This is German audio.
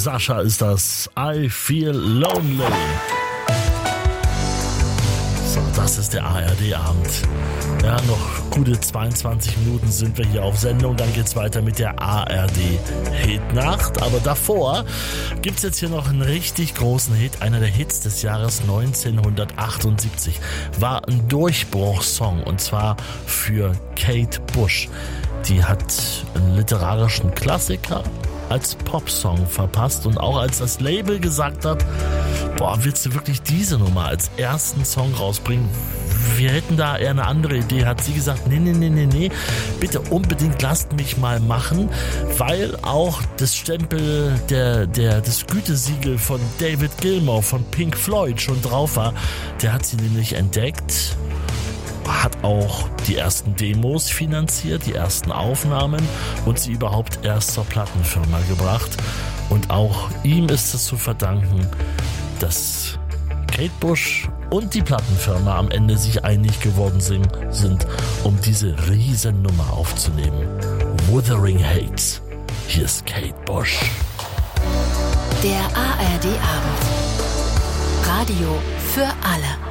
Sascha ist das. I Feel Lonely. So, das ist der ARD-Abend. Ja, noch gute 22 Minuten sind wir hier auf Sendung. Dann geht's weiter mit der ARD-Hitnacht. Aber davor gibt's jetzt hier noch einen richtig großen Hit. Einer der Hits des Jahres 1978. War ein Durchbruchssong. Und zwar für Kate Bush. Die hat einen literarischen Klassiker als Popsong verpasst und auch als das Label gesagt hat, boah, willst du wirklich diese Nummer als ersten Song rausbringen? Wir hätten da eher eine andere Idee, hat sie gesagt, nee, bitte unbedingt lasst mich mal machen, weil auch das Stempel das Gütesiegel von David Gilmour von Pink Floyd schon drauf war. Der hat sie nämlich entdeckt, hat auch die ersten Demos finanziert, die ersten Aufnahmen und sie überhaupt erst zur Plattenfirma gebracht. Und auch ihm ist es zu verdanken, dass Kate Bush und die Plattenfirma am Ende sich einig geworden sind, um diese Riesennummer aufzunehmen. Wuthering Heights. Hier ist Kate Bush. Der ARD-Abend. Radio für alle.